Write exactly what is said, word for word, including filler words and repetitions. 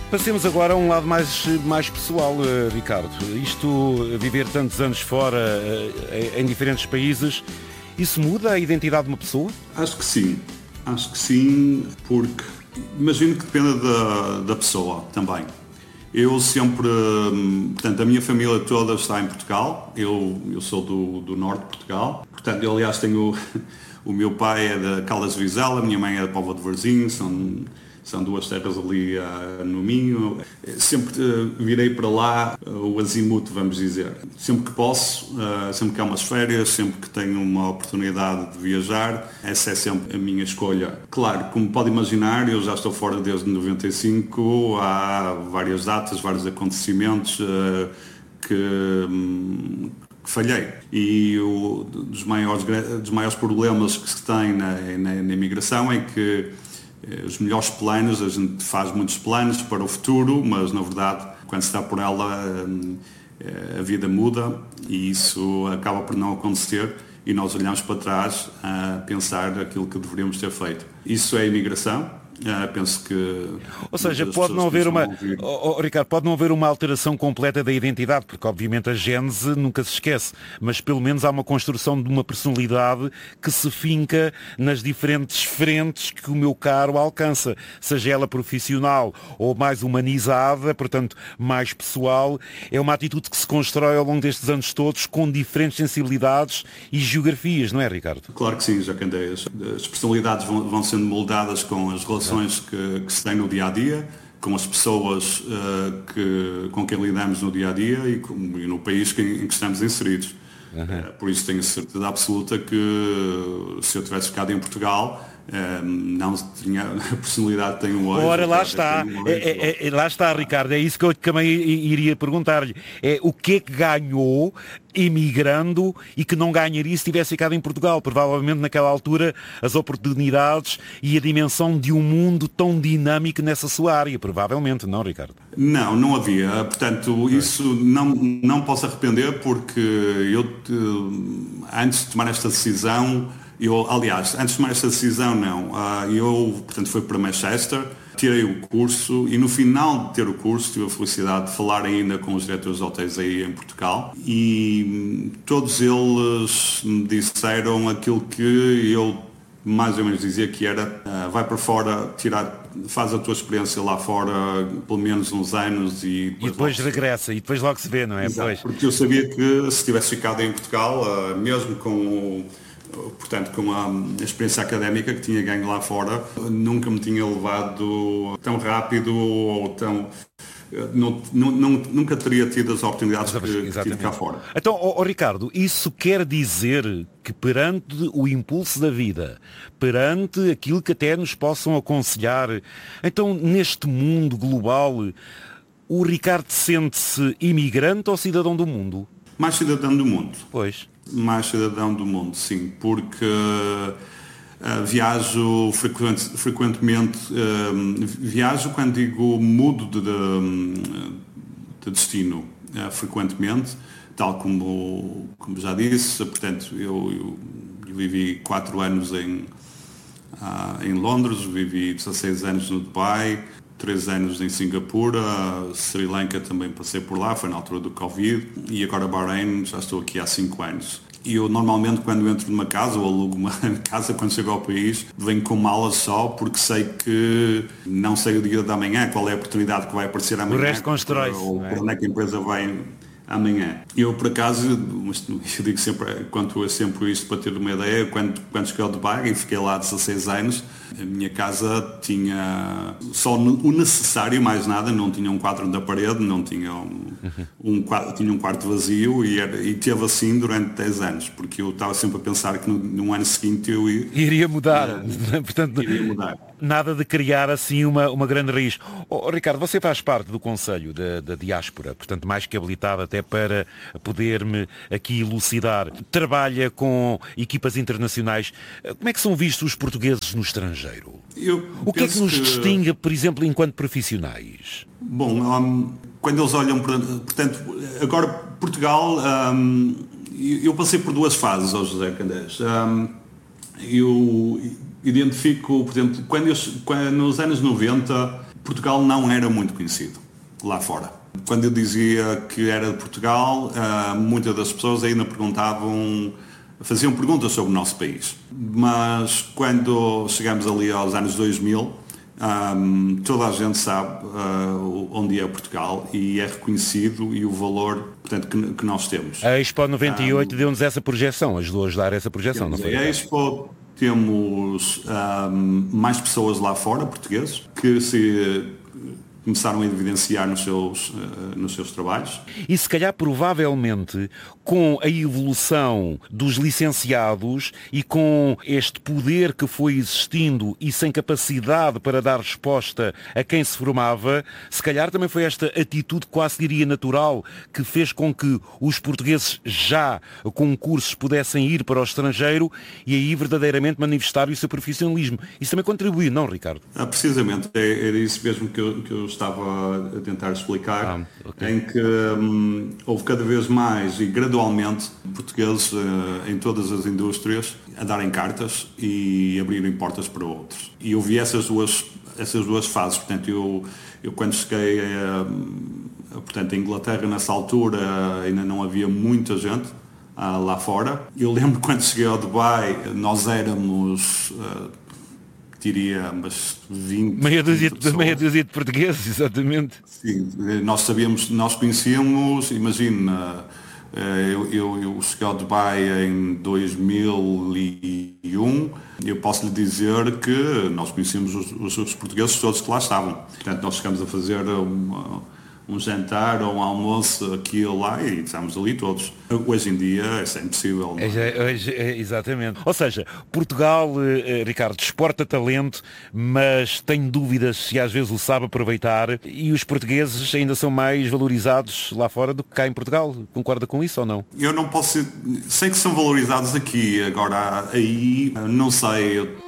Passemos agora a um lado mais, mais pessoal, uh, Ricardo. Isto, viver tantos anos fora, uh, em diferentes países, isso muda a identidade de uma pessoa? Acho que sim. Acho que sim, porque imagino que dependa da, da pessoa também. Eu sempre, portanto, a minha família toda está em Portugal. Eu, eu sou do, do norte de Portugal. Portanto, eu, aliás, tenho... O meu pai é da Caldas de Vizela, a minha mãe é da Póvoa de Varzim, são... São duas terras ali uh, no Minho. Sempre uh, virei para lá uh, o azimuth, vamos dizer. Sempre que posso, uh, sempre que há umas férias, sempre que tenho uma oportunidade de viajar, essa é sempre a minha escolha. Claro, como pode imaginar, eu já estou fora desde noventa e cinco, há várias datas, vários acontecimentos uh, que... Um, que falhei. E o, dos, maiores, dos maiores problemas que se tem na, na, na imigração é que os melhores planos, a gente faz muitos planos para o futuro, mas na verdade, quando se está por ela, a vida muda e isso acaba por não acontecer e nós olhamos para trás a pensar aquilo que deveríamos ter feito. Isso é a imigração. Uh, penso que... Ou seja, pode não haver uma... Oh, oh, Ricardo, pode não haver uma alteração completa da identidade, porque obviamente a gênese nunca se esquece, mas pelo menos há uma construção de uma personalidade que se finca nas diferentes frentes que o meu caro alcança, seja ela profissional ou mais humanizada, portanto mais pessoal. É uma atitude que se constrói ao longo destes anos todos com diferentes sensibilidades e geografias, não é, Ricardo? Claro que sim, Jacandeias. As personalidades vão, vão sendo moldadas com as relações Que, que se tem no dia-a-dia, com as pessoas uh, que, com quem lidamos no dia-a-dia e, com, e no país que, em que estamos inseridos. Uhum. Uh, por isso tenho a certeza absoluta que se eu tivesse ficado em Portugal, uh, não tinha a personalidade que tenho hoje. Ora, lá está. Hoje, é, é, é, lá está, Ricardo. É isso que eu também iria perguntar-lhe. É, o que é que ganhou emigrando e que não ganharia se tivesse ficado em Portugal? Provavelmente naquela altura as oportunidades e a dimensão de um mundo tão dinâmico nessa sua área, provavelmente, não, Ricardo? Não, não havia. Portanto, isso não, não posso arrepender porque eu, antes de tomar esta decisão, eu, aliás, antes de tomar esta decisão, não, eu, portanto, fui para Manchester, tirei o curso e no final de ter o curso tive a felicidade de falar ainda com os diretores de hotéis aí em Portugal e todos eles me disseram aquilo que eu mais ou menos dizia que era uh, vai para fora, tirar, faz a tua experiência lá fora pelo menos uns anos e depois, e depois regressa e depois logo se vê, não é? Exato, porque eu sabia que se tivesse ficado em Portugal, uh, mesmo com o portanto, com a experiência académica que tinha ganho lá fora, nunca me tinha levado tão rápido ou tão... Não, não, nunca teria tido as oportunidades que, que tive cá fora. Então, oh, oh, Ricardo, isso quer dizer que perante o impulso da vida, perante aquilo que até nos possam aconselhar, então neste mundo global, o Ricardo sente-se imigrante ou cidadão do mundo? Mais cidadão do mundo. Pois. Mais cidadão do mundo, sim, porque uh, viajo frequente, frequentemente, uh, viajo quando digo mudo de, de, de destino, uh, frequentemente, tal como, como já disse, portanto, eu, eu, eu vivi quatro anos em, uh, em Londres, vivi dezasseis anos no Dubai, três anos em Singapura, Sri Lanka também passei por lá, foi na altura do Covid, e agora Bahrein, já estou aqui há cinco anos. E eu normalmente quando entro numa casa ou alugo uma casa, quando chego ao país, venho com malas só, porque sei que não sei o dia da manhã, qual é a oportunidade que vai aparecer amanhã. O resto constrói-se. Ou por onde é que a empresa vai amanhã. Eu, por acaso, eu digo sempre, quanto a sempre isto para ter uma ideia, quando, quando cheguei ao Dubai e fiquei lá dezasseis anos, a minha casa tinha só o necessário, mais nada, não tinha um quadro na parede, não tinha um, um, quadro, tinha um quarto vazio e, era, e teve assim durante dez anos, porque eu estava sempre a pensar que no, no ano seguinte eu ia, iria mudar. Uh, Portanto, iria mudar. Nada de criar assim uma, uma grande raiz. Oh, Ricardo, você faz parte do Conselho da, da Diáspora, portanto mais que habilitado até para poder-me aqui elucidar. Trabalha com equipas internacionais. Como é que são vistos os portugueses no estrangeiro? Eu o que é que nos que... distingue, por exemplo, enquanto profissionais? Bom, um, quando eles olham para... Portanto, agora Portugal, um, eu passei por duas fases, ó José Candés. Um, eu... identifico, por exemplo, quando eu, quando, nos anos noventa, Portugal não era muito conhecido lá fora. Quando eu dizia que era de Portugal, muitas das pessoas ainda perguntavam, faziam perguntas sobre o nosso país. Mas quando chegamos ali aos anos dois mil, Um, toda a gente sabe uh, onde é Portugal e é reconhecido e o valor, portanto, que, que nós temos. A Expo noventa e oito um, deu-nos essa projeção, ajudou a dar essa projeção, não foi? A Expo temos um, mais pessoas lá fora, portugueses, que se começaram a evidenciar nos seus, uh, nos seus trabalhos. E se calhar provavelmente com a evolução dos licenciados e com este poder que foi existindo e sem capacidade para dar resposta a quem se formava, se calhar também foi esta atitude quase diria natural que fez com que os portugueses já com cursos pudessem ir para o estrangeiro e aí verdadeiramente manifestar o seu profissionalismo. Isso também contribuiu, não, Ricardo? Ah, precisamente, era isso mesmo que eu, que eu estava a tentar explicar, ah, okay. Em que hum, houve cada vez mais e gradualmente portugueses uh, em todas as indústrias a darem cartas e abrirem portas para outros. E eu vi essas duas, essas duas fases, portanto eu, eu quando cheguei a, a, portanto, a Inglaterra nessa altura ainda não havia muita gente uh, lá fora. Eu lembro quando cheguei ao Dubai, nós éramos... Uh, diria, mas vinte meia dúzia, meia dúzia de portugueses, exatamente. Sim, nós sabíamos, nós conhecíamos, imagina, eu, eu, eu cheguei ao Dubai em dois mil e um, eu posso lhe dizer que nós conhecíamos os, os portugueses todos que lá estavam. Portanto, nós chegamos a fazer uma, um jantar ou um almoço aqui ou lá e estamos ali todos. Hoje em dia isso é impossível. Não é? Hoje, exatamente. Ou seja, Portugal, eh, Ricardo, exporta talento, mas tenho dúvidas se às vezes o sabe aproveitar e os portugueses ainda são mais valorizados lá fora do que cá em Portugal. Concorda com isso ou não? Eu não posso... Sei que são valorizados aqui, agora aí não sei... Eu